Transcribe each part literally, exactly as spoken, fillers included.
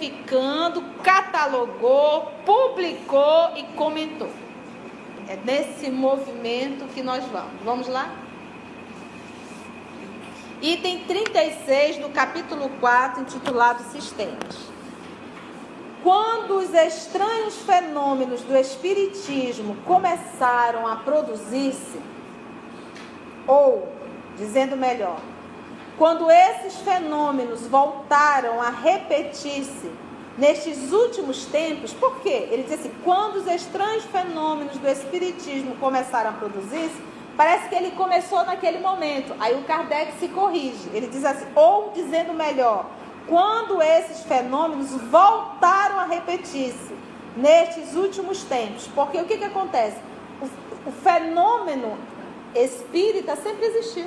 verificando, catalogou, publicou e comentou. É nesse movimento que nós vamos. Vamos lá? Item trinta e seis do capítulo quatro, intitulado Sistemas. Quando os estranhos fenômenos do espiritismo começaram a produzir-se, ou, dizendo melhor, quando esses fenômenos voltaram a repetir-se nestes últimos tempos, por quê? Ele diz assim, quando os estranhos fenômenos do espiritismo começaram a produzir-se, parece que ele começou naquele momento. Aí o Kardec se corrige. Ele diz assim, ou dizendo melhor, quando esses fenômenos voltaram a repetir-se nestes últimos tempos. Porque o que, que acontece? O, o fenômeno espírita sempre existiu.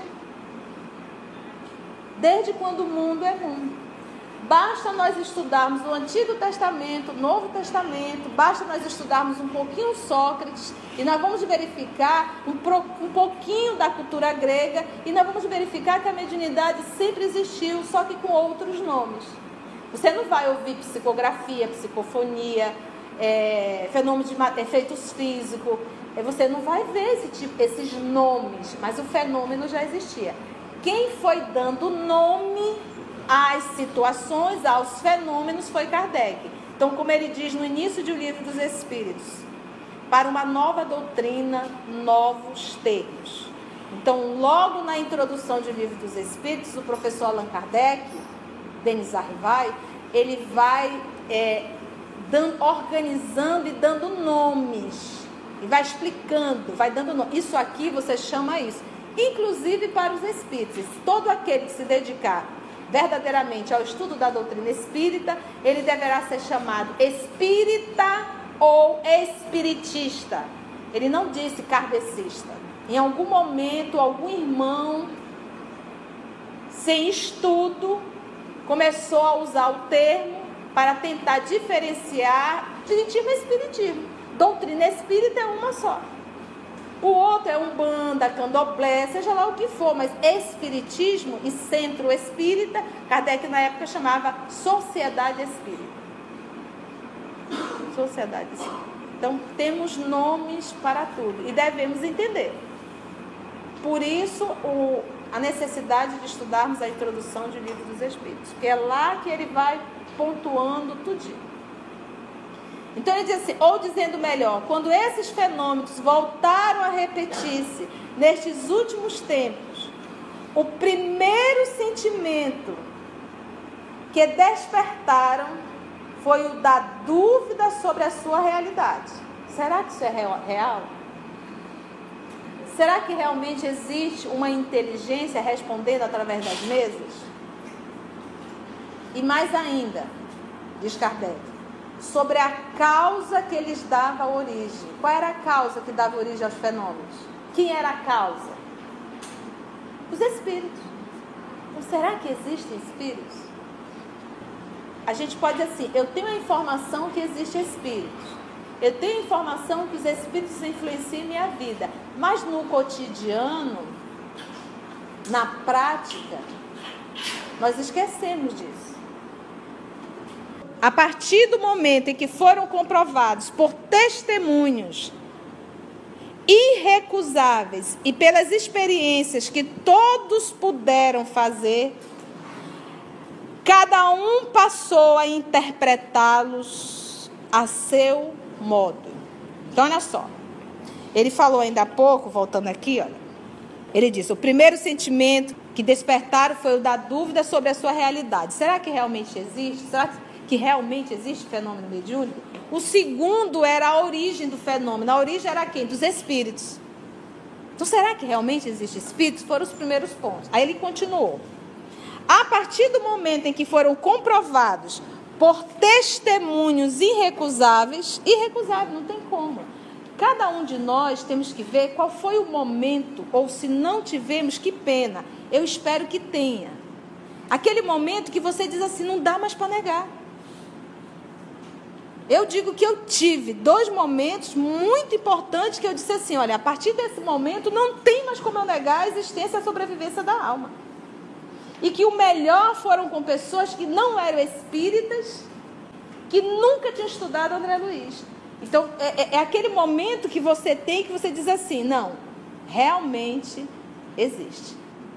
Desde quando o mundo é mundo. Basta nós estudarmos o Antigo Testamento, o Novo Testamento, basta nós estudarmos um pouquinho Sócrates, e nós vamos verificar um, pro, um pouquinho da cultura grega, e nós vamos verificar que a mediunidade sempre existiu, só que com outros nomes. Você não vai ouvir psicografia, psicofonia, é, fenômenos de efeitos físicos, você não vai ver esse tipo, esses nomes, mas o fenômeno já existia. Quem foi dando nome às situações, aos fenômenos, foi Kardec. Então, como ele diz no início do Livro dos Espíritos, para uma nova doutrina, novos termos. Então, logo na introdução do Livro dos Espíritos, o professor Allan Kardec, Denis Arrivai, ele vai é, dando, organizando e dando nomes, e vai explicando, vai dando nome. Isso aqui você chama isso. Inclusive para os espíritos, todo aquele que se dedicar verdadeiramente ao estudo da doutrina espírita, ele deverá ser chamado espírita ou espiritista. Ele não disse kardecista. Em algum momento, algum irmão, sem estudo, começou a usar o termo para tentar diferenciar espiritismo e espiritismo. Doutrina espírita é uma só. O outro é umbanda, candomblé, seja lá o que for, mas espiritismo e centro espírita, Kardec na época chamava sociedade espírita. Sociedade espírita. Então, temos nomes para tudo e devemos entender. Por isso, o, a necessidade de estudarmos a introdução do Livro dos Espíritos, porque é lá que ele vai pontuando tudinho. Então ele diz assim, ou dizendo melhor, quando esses fenômenos voltaram a repetir-se nestes últimos tempos, o primeiro sentimento que despertaram foi o da dúvida sobre a sua realidade. Será que isso é real? Será que realmente existe uma inteligência respondendo através das mesas? E mais ainda, diz Kardec, sobre a causa que lhes dava origem. Qual era a causa que dava origem aos fenômenos? Quem era a causa? Os espíritos. Então, será que existem espíritos? A gente pode dizer assim, eu tenho a informação que existem espíritos. Eu tenho a informação que os espíritos influenciam minha vida. Mas no cotidiano, na prática, nós esquecemos disso. A partir do momento em que foram comprovados por testemunhos irrecusáveis e pelas experiências que todos puderam fazer, cada um passou a interpretá-los a seu modo. Então, olha só. Ele falou ainda há pouco, voltando aqui, olha. Ele disse, o primeiro sentimento que despertaram foi o da dúvida sobre a sua realidade. Será que realmente existe? Será que que realmente existe fenômeno mediúnico? O segundo era a origem do fenômeno. A origem era quem? Dos espíritos. Então, será que realmente existe espíritos? Foram os primeiros pontos. Aí ele continuou. A partir do momento em que foram comprovados por testemunhos irrecusáveis, irrecusável, não tem como. Cada um de nós temos que ver qual foi o momento, ou se não tivemos, que pena. Eu espero que tenha. Aquele momento que você diz assim, não dá mais para negar. Eu digo que eu tive dois momentos muito importantes que eu disse assim, olha, a partir desse momento não tem mais como eu negar a existência e a sobrevivência da alma. E que o melhor foram com pessoas que não eram espíritas que nunca tinham estudado André Luiz. Então, é, é aquele momento que você tem, que você diz assim, não, realmente existe.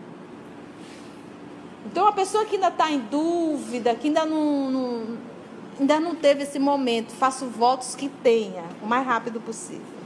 Então, uma pessoa que ainda está em dúvida, que ainda não, não, ainda não teve esse momento, faço votos que tenha, o mais rápido possível.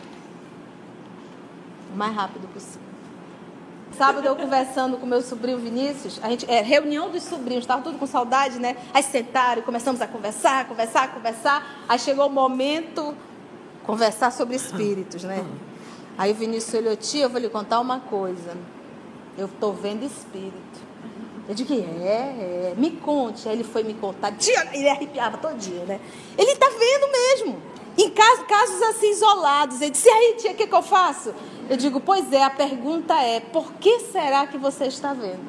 O mais rápido possível. Sábado eu conversando com meu sobrinho Vinícius, a gente, é, reunião dos sobrinhos, estavam todos com saudade, né? Aí sentaram e começamos a conversar, conversar, conversar. Aí chegou o momento, conversar sobre espíritos, né? Aí o Vinícius olhou, tia, eu vou lhe contar uma coisa. Eu estou vendo espírito. Eu digo, é, é, me conte. Aí ele foi me contar, tia, ele arrepiava todo dia, né? Ele está vendo mesmo. Em casos, casos assim isolados. Ele disse, e aí, tia, o que, que eu faço? Eu digo, pois é, a pergunta é, por que será que você está vendo?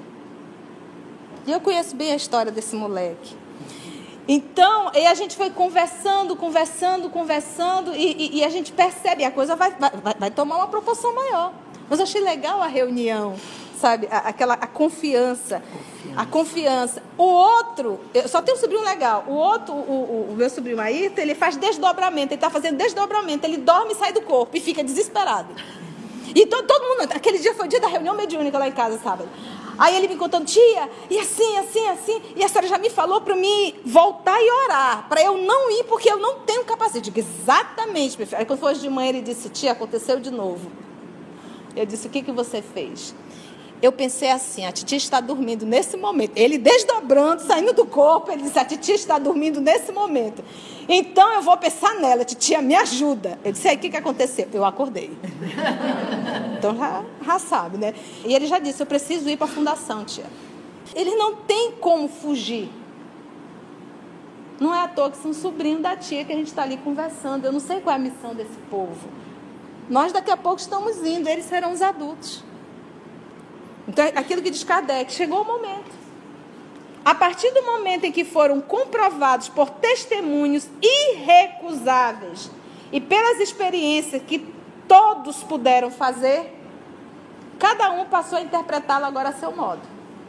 E eu conheço bem a história desse moleque. Então, e a gente foi conversando, conversando, conversando, e, e, e a gente percebe, a coisa vai, vai, vai tomar uma proporção maior. Mas eu achei legal a reunião, sabe? A, aquela, a confiança, confiança, a confiança. O outro, eu só tenho um sobrinho legal, o outro, o, o, o meu sobrinho Ayrton, ele faz desdobramento, ele está fazendo desdobramento, ele dorme e sai do corpo e fica desesperado. E todo, todo mundo, aquele dia foi o dia da reunião mediúnica lá em casa, sábado. Aí ele me contando, tia, e assim, assim, assim, e a senhora já me falou para mim voltar e orar, para eu não ir, porque eu não tenho capacidade. Eu digo, exatamente, meu filho. Aí quando foi hoje de manhã, ele disse, tia, aconteceu de novo. Eu disse, o que, que você fez? Eu pensei assim, a titia está dormindo nesse momento. Ele desdobrando, saindo do corpo, ele disse, a titia está dormindo nesse momento. Então eu vou pensar nela, titia, me ajuda. Eu disse, aí o que, que aconteceu? Eu acordei. Então já, já sabe, né? E ele já disse, eu preciso ir para a fundação, tia. Ele não tem como fugir. Não é à toa que são sobrinhos da tia que a gente está ali conversando. Eu não sei qual é a missão desse povo. Nós daqui a pouco estamos indo, eles serão os adultos. Então, aquilo que diz Kardec, chegou o momento. A partir do momento em que foram comprovados por testemunhos irrecusáveis e pelas experiências que todos puderam fazer, cada um passou a interpretá-lo agora a seu modo.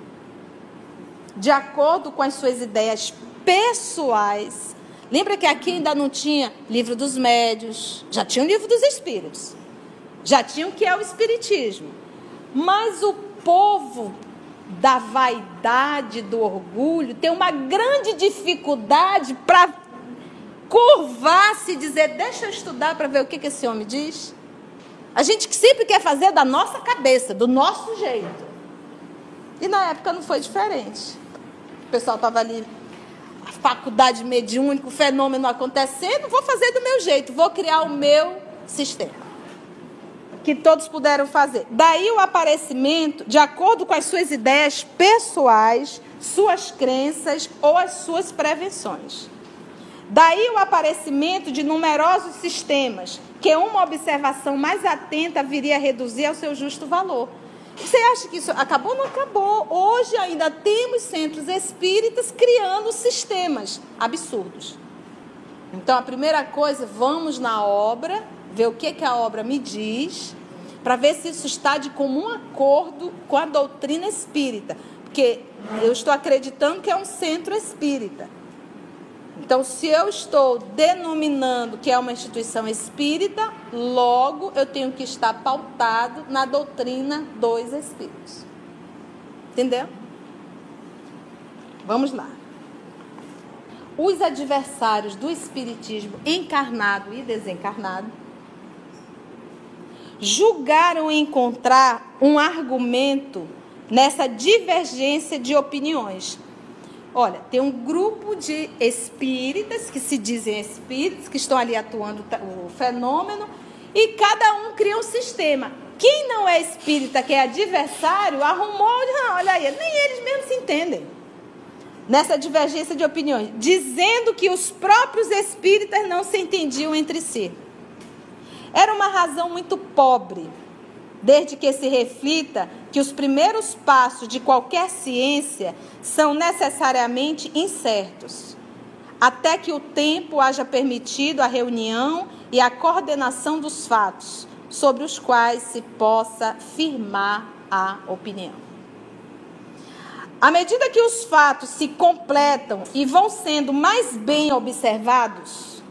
De acordo com as suas ideias pessoais. Lembra que aqui ainda não tinha livro dos médios, já tinha o livro dos espíritos, já tinha o que é o espiritismo. Mas o povo da vaidade, do orgulho, tem uma grande dificuldade para curvar-se e dizer, deixa eu estudar para ver o que, que esse homem diz. A gente sempre quer fazer da nossa cabeça, do nosso jeito. E na época não foi diferente. O pessoal estava ali, a faculdade mediúnica, o fenômeno acontecendo, vou fazer do meu jeito, vou criar o meu sistema. Que todos puderam fazer. Daí o aparecimento, de acordo com as suas ideias pessoais, suas crenças ou as suas prevenções. Daí o aparecimento de numerosos sistemas, que uma observação mais atenta viria a reduzir ao seu justo valor. Você acha que isso acabou? Não acabou. Hoje ainda temos centros espíritas criando sistemas absurdos. Então, a primeira coisa, vamos na obra, ver o que, que a obra me diz, para ver se isso está de comum acordo com a doutrina espírita. Porque eu estou acreditando que é um centro espírita. Então, se eu estou denominando que é uma instituição espírita, logo eu tenho que estar pautado na doutrina dos espíritos. Entendeu? Vamos lá. Os adversários do espiritismo encarnado e desencarnado julgaram encontrar um argumento nessa divergência de opiniões. Olha, tem um grupo de espíritas, que se dizem espíritas, que estão ali atuando o fenômeno, e cada um cria um sistema. Quem não é espírita, que é adversário, arrumou, não, olha aí, nem eles mesmos se entendem. Nessa divergência de opiniões, dizendo que os próprios espíritas não se entendiam entre si. Era uma razão muito pobre, desde que se reflita que os primeiros passos de qualquer ciência são necessariamente incertos, até que o tempo haja permitido a reunião e a coordenação dos fatos, sobre os quais se possa firmar a opinião. À medida que os fatos se completam e vão sendo mais bem observados,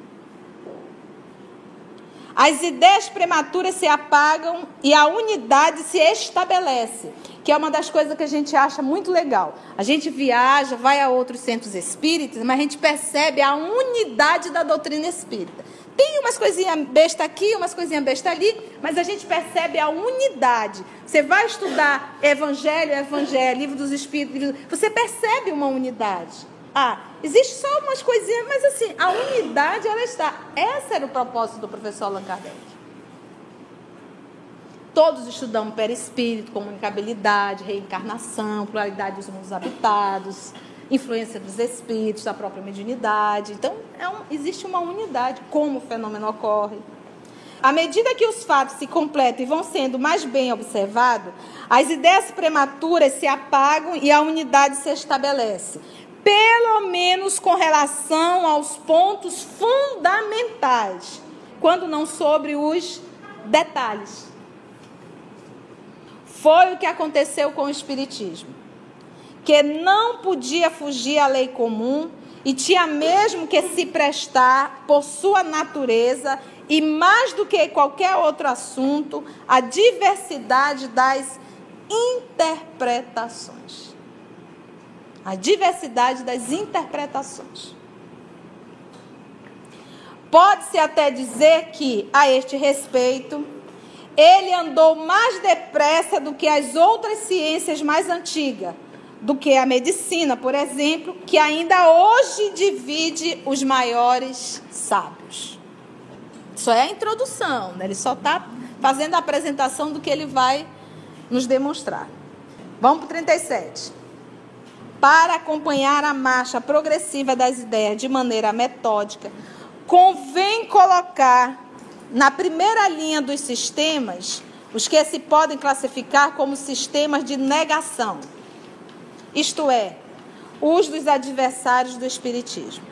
as ideias prematuras se apagam e a unidade se estabelece, que é uma das coisas que a gente acha muito legal. A gente viaja, vai a outros centros espíritas, mas a gente percebe a unidade da doutrina espírita. Tem umas coisinhas besta aqui, umas coisinhas besta ali, mas a gente percebe a unidade. Você vai estudar Evangelho, Evangelho, Livro dos Espíritos, livro... você percebe uma unidade. Ah, existe só umas coisinhas, mas assim, a unidade ela está. Esse era o propósito do professor Allan Kardec. Todos estudamos perispírito, comunicabilidade, reencarnação, pluralidade dos mundos habitados, influência dos espíritos, da própria mediunidade. Então, é um, existe uma unidade, como o fenômeno ocorre. À medida que os fatos se completam e vão sendo mais bem observados, as ideias prematuras se apagam e a unidade se estabelece. Pelo menos com relação aos pontos fundamentais, quando não sobre os detalhes. Foi o que aconteceu com o Espiritismo, que não podia fugir à lei comum e tinha mesmo que se prestar, por sua natureza, e mais do que qualquer outro assunto, a diversidade das interpretações. A diversidade das interpretações. Pode-se até dizer que, a este respeito, ele andou mais depressa do que as outras ciências mais antigas, do que a medicina, por exemplo, que ainda hoje divide os maiores sábios. Isso é a introdução, né? Ele só está fazendo a apresentação do que ele vai nos demonstrar. Vamos para o trinta e sete. Para acompanhar a marcha progressiva das ideias de maneira metódica, convém colocar na primeira linha dos sistemas os que se podem classificar como sistemas de negação, isto é, os dos adversários do Espiritismo.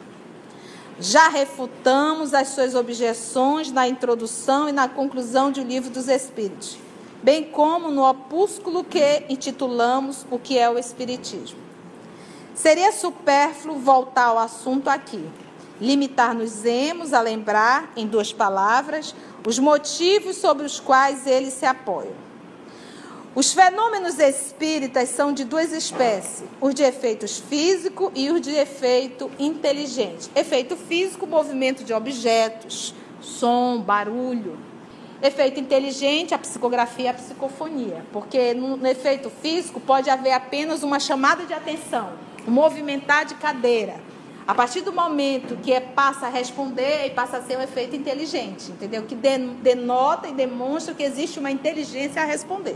Já refutamos as suas objeções na introdução e na conclusão de O Livro dos Espíritos, bem como no opúsculo que intitulamos O que é o Espiritismo. Seria supérfluo voltar ao assunto aqui. Limitar-nos-emos a lembrar, em duas palavras, os motivos sobre os quais eles se apoiam. Os fenômenos espíritas são de duas espécies, os de efeitos físico e os de efeito inteligente. Efeito físico, movimento de objetos, som, barulho. Efeito inteligente, a psicografia e a psicofonia, porque no, no efeito físico pode haver apenas uma chamada de atenção, um movimentar de cadeira. A partir do momento que é, passa a responder e passa a ser um efeito inteligente, entendeu? Que denota e demonstra que existe uma inteligência a responder.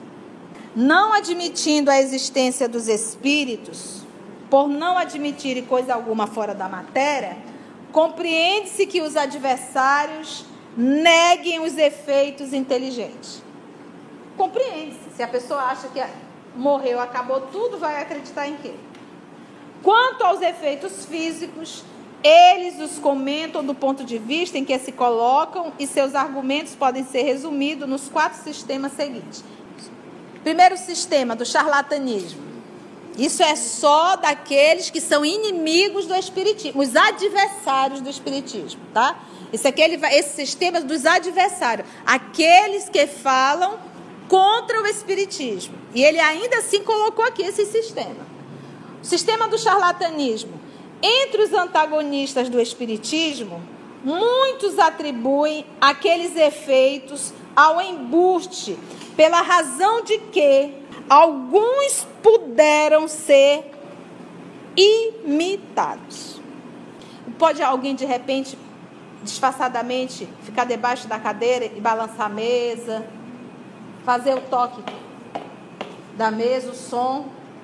Não admitindo a existência dos espíritos, por não admitirem coisa alguma fora da matéria, compreende-se que os adversários neguem os efeitos inteligentes. Compreende-se. Se a pessoa acha que morreu, acabou tudo, vai acreditar em quê? Quanto aos efeitos físicos, eles os comentam do ponto de vista em que se colocam e seus argumentos podem ser resumidos nos quatro sistemas seguintes. Primeiro sistema, do charlatanismo. Isso é só daqueles que são inimigos do espiritismo, os adversários do espiritismo, tá? Esse, aqui, ele vai, esse sistema dos adversários, aqueles que falam contra o espiritismo. E ele ainda assim colocou aqui esse sistema. O sistema do charlatanismo. Entre os antagonistas do espiritismo, muitos atribuem aqueles efeitos ao embuste, pela razão de que alguns puderam ser imitados. Pode alguém, de repente, disfarçadamente, ficar debaixo da cadeira e balançar a mesa, fazer o toque da mesa, o som.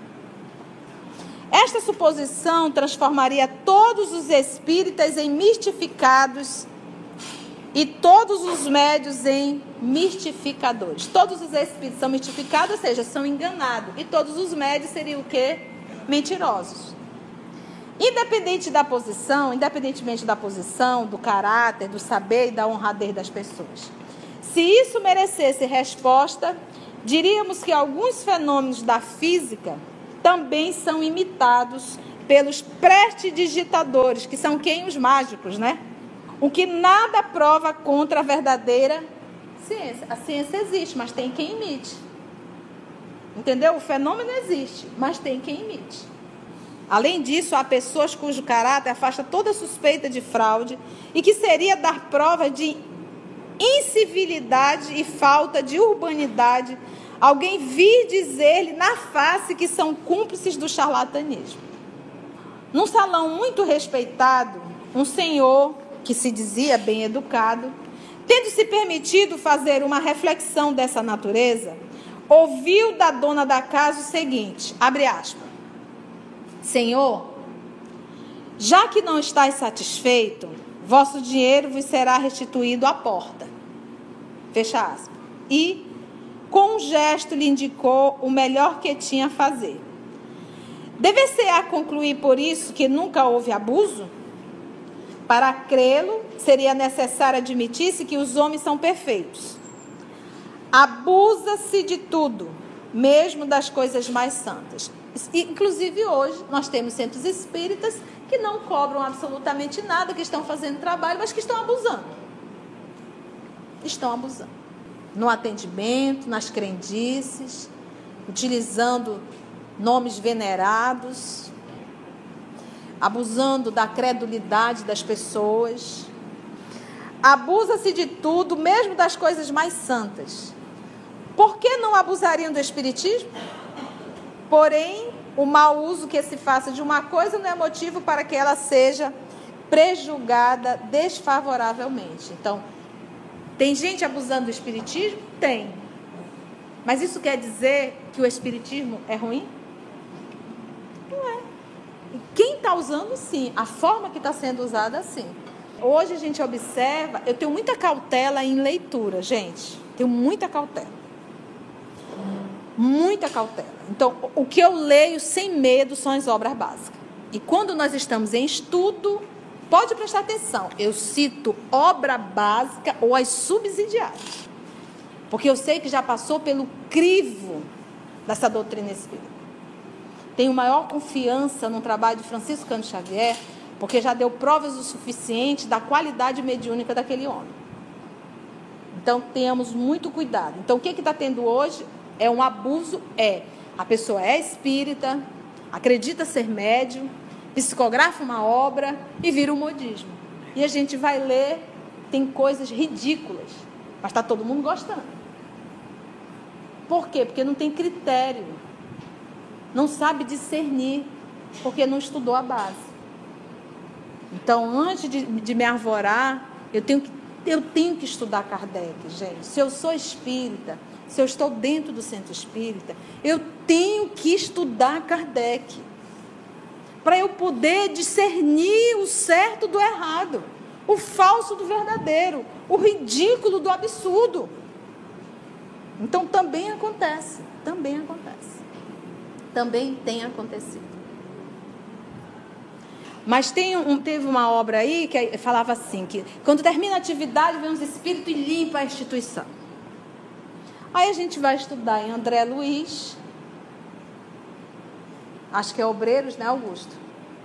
Esta suposição transformaria todos os espíritas em mistificados e todos os médios em mistificadores. Todos os espíritos são mistificados, ou seja, são enganados. E todos os médios seriam o quê? Mentirosos. Independente da posição, independentemente da posição, do caráter, do saber e da honradez das pessoas. Se isso merecesse resposta, diríamos que alguns fenômenos da física também são imitados pelos prestidigitadores, que são quem? Os mágicos, né? O que nada prova contra a verdadeira ciência. A ciência existe, mas tem quem imite. Entendeu? O fenômeno existe, mas tem quem imite. Além disso, há pessoas cujo caráter afasta toda suspeita de fraude e que seria dar prova de incivilidade e falta de urbanidade alguém vir dizer-lhe na face que são cúmplices do charlatanismo. Num salão muito respeitado, um senhor que se dizia bem educado, tendo se permitido fazer uma reflexão dessa natureza, ouviu da dona da casa o seguinte, abre aspas, Senhor, já que não estáis satisfeito, vosso dinheiro vos será restituído à porta. Fecha aspas. E, com um gesto, lhe indicou o melhor que tinha a fazer. Deve-se-á concluir por isso que nunca houve abuso? Para crê-lo, seria necessário admitir-se que os homens são perfeitos. Abusa-se de tudo, mesmo das coisas mais santas. Inclusive hoje, nós temos centros espíritas que não cobram absolutamente nada, que estão fazendo trabalho, mas que estão abusando. Estão abusando. No atendimento, nas crendices, utilizando nomes venerados, abusando da credulidade das pessoas. Abusa-se de tudo, mesmo das coisas mais santas. Por que não abusariam do espiritismo? Porém, o mau uso que se faça de uma coisa não é motivo para que ela seja prejulgada desfavoravelmente. Então, tem gente abusando do espiritismo? Tem. Mas isso quer dizer que o espiritismo é ruim? Não é. E quem está usando, sim. A forma que está sendo usada, sim. Hoje a gente observa, eu tenho muita cautela em leitura, gente. Tenho muita cautela. Muita cautela. Então, o que eu leio sem medo são as obras básicas. E quando nós estamos em estudo, pode prestar atenção, eu cito obra básica ou as subsidiárias. Porque eu sei que já passou pelo crivo dessa doutrina espírita. Tenho maior confiança no trabalho de Francisco Cândido Xavier, porque já deu provas o suficiente da qualidade mediúnica daquele homem. Então, tenhamos muito cuidado. Então, o que está tendo hoje é um abuso, é a pessoa é espírita, acredita ser médium, psicografa uma obra e vira um modismo. E a gente vai ler, tem coisas ridículas, mas está todo mundo gostando. Por quê? Porque não tem critério, não sabe discernir, porque não estudou a base. Então, antes de, de me arvorar, eu tenho, que, eu tenho que estudar Kardec, gente. Se eu sou espírita, se eu estou dentro do centro espírita, eu tenho que estudar Kardec, para eu poder discernir o certo do errado, o falso do verdadeiro, o ridículo do absurdo. Então, também acontece, também acontece. Também tem acontecido. Mas tem um, teve uma obra aí que falava assim, que quando termina a atividade, vem os espíritos e limpa a instituição. Aí a gente vai estudar em André Luiz, acho que é Obreiros, né, Augusto?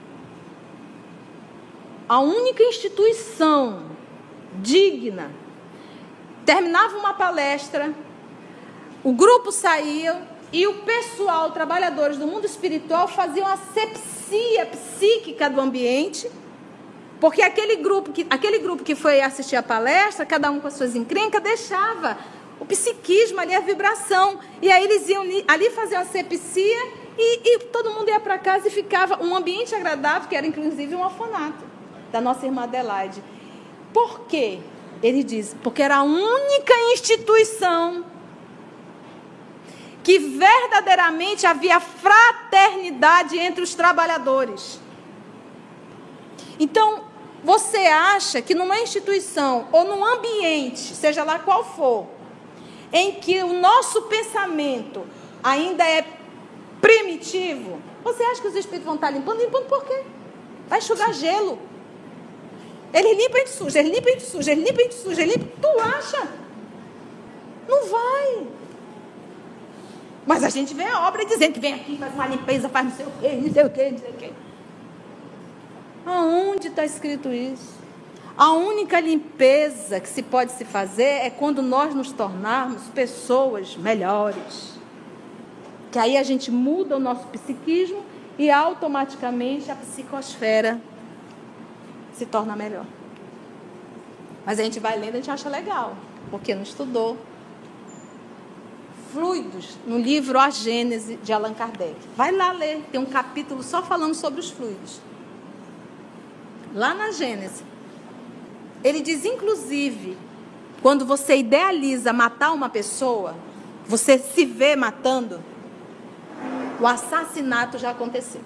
A única instituição digna. Terminava uma palestra, o grupo saía e o pessoal, trabalhadores do mundo espiritual, faziam a asepsia psíquica do ambiente, porque aquele grupo que, aquele grupo que foi assistir a palestra, cada um com as suas encrencas, deixava o psiquismo ali, a vibração. E aí eles iam ali fazer a asepsia e, e todo mundo ia para casa e ficava um ambiente agradável, que era inclusive um orfanato da nossa irmã Adelaide. Por quê? Ele diz, porque era a única instituição que verdadeiramente havia fraternidade entre os trabalhadores. Então, você acha que numa instituição ou num ambiente, seja lá qual for, em que o nosso pensamento ainda é primitivo, você acha que os espíritos vão estar limpando? Limpando por quê? Vai enxugar gelo. Ele limpa, a gente suja, ele limpa, a gente suja, ele limpa, a gente suja, ele limpa. Tu acha? Não vai. Mas a gente vê a obra dizendo que vem aqui, faz uma limpeza, faz não sei o quê, não sei o quê, não sei o quê. Aonde está escrito isso? A única limpeza que se pode se fazer é quando nós nos tornarmos pessoas melhores. Que aí a gente muda o nosso psiquismo e automaticamente a psicosfera se torna melhor. Mas a gente vai lendo e a gente acha legal, porque não estudou. Fluidos, no livro A Gênese, de Allan Kardec. Vai lá ler, tem um capítulo só falando sobre os fluidos. Lá na Gênese. Ele diz, inclusive, quando você idealiza matar uma pessoa, você se vê matando, o assassinato já aconteceu.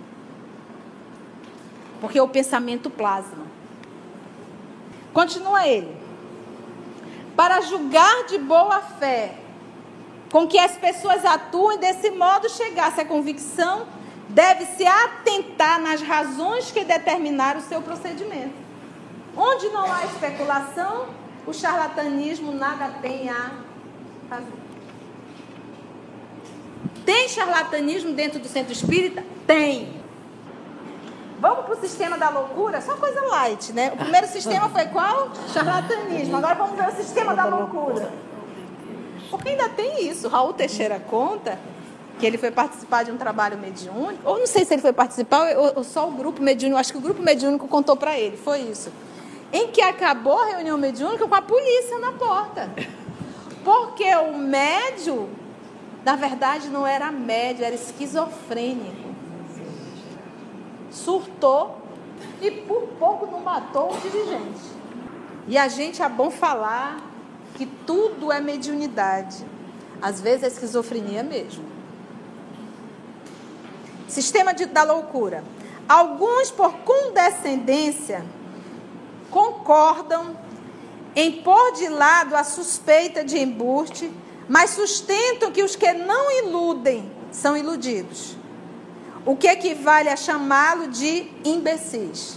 Porque o pensamento plasma. Continua ele. Para julgar de boa fé com que as pessoas atuem, desse modo chegar-se à convicção, deve-se atentar nas razões que determinaram o seu procedimento. Onde não há especulação, o charlatanismo nada tem a fazer. Tem charlatanismo dentro do centro espírita? Tem. Vamos para o sistema da loucura? Só coisa light, né? O primeiro sistema foi qual? Charlatanismo. Agora vamos ver o sistema da loucura. Porque ainda tem isso. Raul Teixeira conta que ele foi participar de um trabalho mediúnico. Ou não sei se ele foi participar, ou, ou só o grupo mediúnico. Acho que o grupo mediúnico contou para ele. Foi isso. Em que acabou a reunião mediúnica com a polícia na porta. Porque o médium, na verdade, não era médium, era esquizofrênico. Surtou e por pouco não matou o dirigente. E a gente é bom falar que tudo é mediunidade. Às vezes é esquizofrenia mesmo. Sistema de, da loucura. Alguns, por condescendência, concordam em pôr de lado a suspeita de embuste, mas sustentam que os que não iludem são iludidos, o que equivale a chamá-lo de imbecis.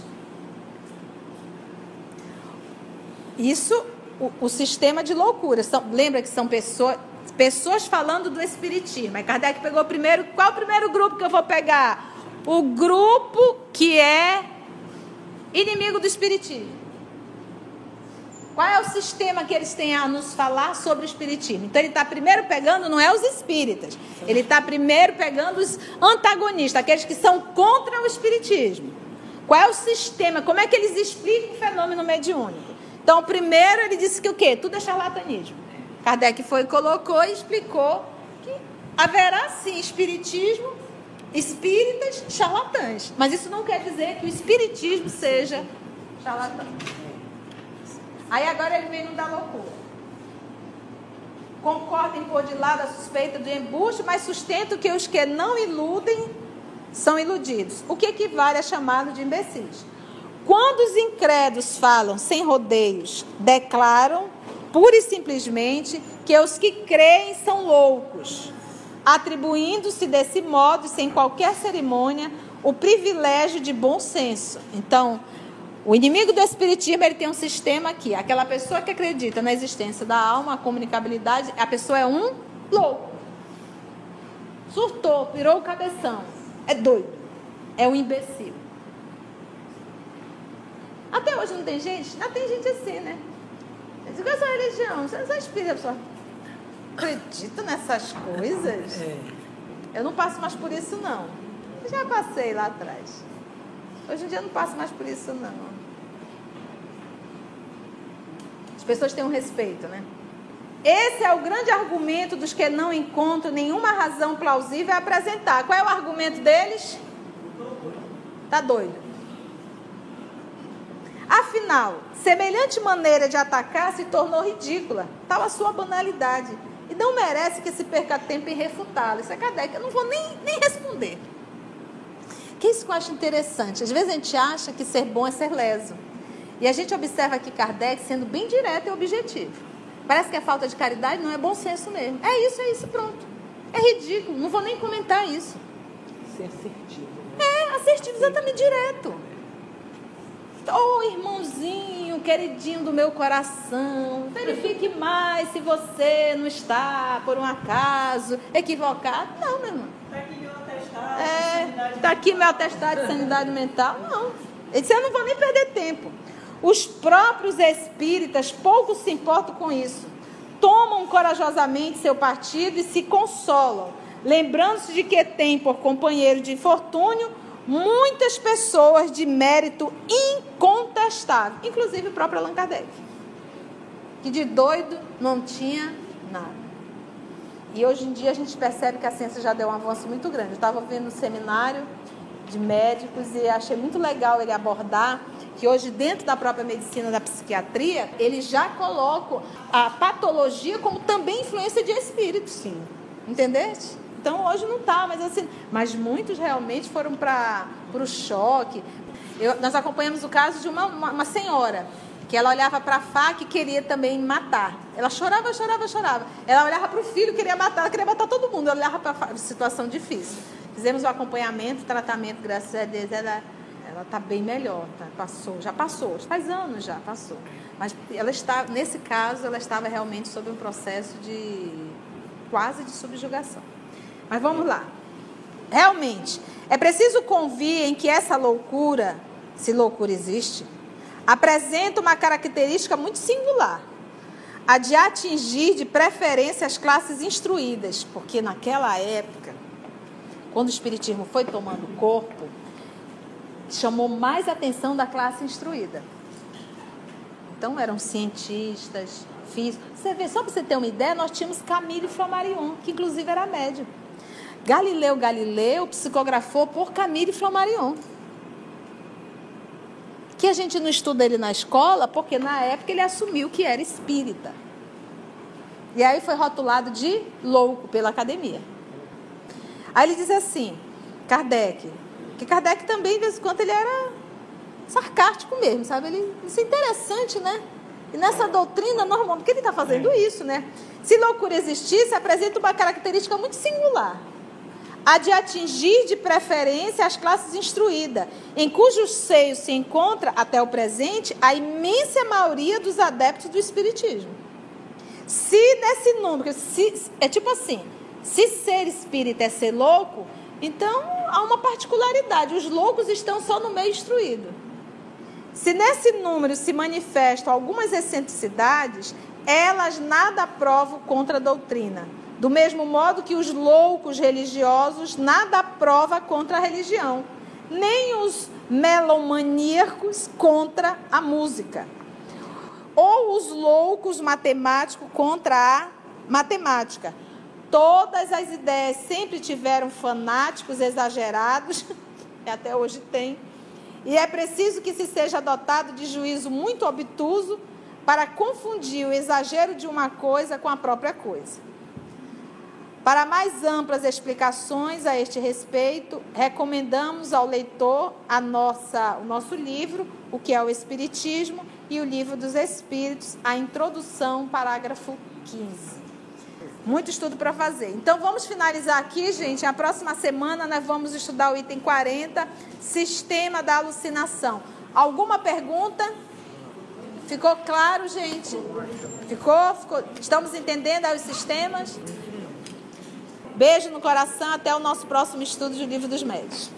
Isso, o, o sistema de loucura. São, lembra que são pessoas, pessoas falando do espiritismo. Aí Kardec pegou primeiro, qual o primeiro grupo que eu vou pegar? O grupo que é inimigo do espiritismo. Qual é o sistema que eles têm a nos falar sobre o espiritismo? Então ele está primeiro pegando, não é os espíritas, ele está primeiro pegando os antagonistas, aqueles que são contra o espiritismo. Qual é o sistema? Como é que eles explicam o fenômeno mediúnico? Então, primeiro ele disse que o quê? Tudo é charlatanismo. Kardec foi, colocou e explicou que haverá sim espiritismo, espíritas, charlatãs. Mas isso não quer dizer que o espiritismo seja charlatão. Aí agora ele vem no da loucura. Concorda em pôr de lado a suspeita do embuste, mas sustenta que os que não iludem são iludidos, o que equivale a chamá-lo de imbecis. Quando os incrédulos falam sem rodeios, declaram pura e simplesmente que os que creem são loucos, atribuindo-se desse modo, sem qualquer cerimônia, o privilégio de bom senso. Então, o inimigo do espiritismo, ele tem um sistema aqui. Aquela pessoa que acredita na existência da alma, a comunicabilidade, a pessoa é um louco. Surtou, virou o cabeção. É doido. É um imbecil. Até hoje não tem gente? Ainda tem gente assim, né? Diz, qual é a sua religião? Você não é espírita, a pessoa acredita nessas coisas? Eu não passo mais por isso, não. Eu já passei lá atrás. Hoje em dia eu não passo mais por isso, não. As pessoas têm um respeito, né? Esse é o grande argumento dos que não encontram nenhuma razão plausível a apresentar. Qual é o argumento deles? Tá doido. Afinal, semelhante maneira de atacar se tornou ridícula, tal a sua banalidade, e não merece que se perca tempo em refutá-la. Isso é Kardec, eu não vou nem, nem responder. Que isso que eu acho interessante. Às vezes a gente acha que ser bom é ser leso. E a gente observa aqui Kardec sendo bem direto e objetivo. Parece que é falta de caridade, não é bom senso mesmo. É isso, é isso, pronto. É ridículo, não vou nem comentar isso. Ser assertivo. É, assertivo, exatamente, direto. Ou irmãozinho, queridinho do meu coração, verifique mais se você não está, por um acaso, equivocado. Não, meu irmão. Está aqui meu atestado É, de sanidade está aqui meu atestado de sanidade mental. Não. Ele disse, eu não vou nem perder tempo. Os próprios espíritas pouco se importam com isso. Tomam corajosamente seu partido e se consolam, lembrando-se de que tem por companheiro de infortúnio muitas pessoas de mérito incontestável, inclusive o próprio Allan Kardec, que de doido não tinha nada. E hoje em dia a gente percebe que a ciência já deu um avanço muito grande. Eu estava vendo um seminário de médicos e achei muito legal ele abordar que hoje dentro da própria medicina da psiquiatria, eles já colocam a patologia como também influência de espírito. Sim. Entendeste? Então hoje não está, mas assim, mas muitos realmente foram para o choque. Eu, nós acompanhamos o caso de uma, uma, uma senhora, que ela olhava para a faca e queria também matar. Ela chorava, chorava, chorava. Ela olhava para o filho e queria matar, ela queria matar todo mundo. Ela olhava para a faca, situação difícil. Fizemos o acompanhamento, o tratamento, graças a Deus, ela ela está bem melhor, tá? Passou, já passou, faz anos já, passou. Mas ela está, nesse caso, ela estava realmente sob um processo de quase de subjugação. Mas vamos lá. Realmente, é preciso convir em que essa loucura, se loucura existe, apresenta uma característica muito singular, a de atingir de preferência as classes instruídas, porque naquela época, quando o espiritismo foi tomando corpo, chamou mais atenção da classe instruída. Então eram cientistas, físicos. Você vê, só para você ter uma ideia, nós tínhamos Camille Flammarion, que inclusive era médium. Galileu Galileu psicografou por Camille Flammarion. Que a gente não estuda ele na escola, porque na época ele assumiu que era espírita. E aí foi rotulado de louco pela academia. Aí ele diz assim, Kardec, que Kardec também, de vez em quando, ele era sarcástico mesmo, sabe? Ele, isso é interessante, né? E nessa doutrina normal, porque ele está fazendo isso, né? Se loucura existisse, apresenta uma característica muito singular, a de atingir de preferência as classes instruídas, em cujo seio se encontra, até o presente, a imensa maioria dos adeptos do espiritismo. Se nesse número, se, é tipo assim, se ser espírita é ser louco, então há uma particularidade, os loucos estão só no meio instruído. Se nesse número se manifestam algumas excentricidades, elas nada provam contra a doutrina. Do mesmo modo que os loucos religiosos nada provam contra a religião, nem os melomaníacos contra a música, ou os loucos matemáticos contra a matemática. Todas as ideias sempre tiveram fanáticos exagerados, e até hoje tem, e é preciso que se seja dotado de juízo muito obtuso para confundir o exagero de uma coisa com a própria coisa. Para mais amplas explicações a este respeito, recomendamos ao leitor a nossa, o nosso livro, O que é o Espiritismo, e o Livro dos Espíritos, a introdução, parágrafo quinze. Muito estudo para fazer. Então, vamos finalizar aqui, gente. A próxima semana nós vamos estudar o item quarenta, Sistema da Alucinação. Alguma pergunta? Ficou claro, gente? Ficou? Ficou? Estamos entendendo aí os sistemas? Beijo no coração. Até o nosso próximo estudo do Livro dos Médiuns.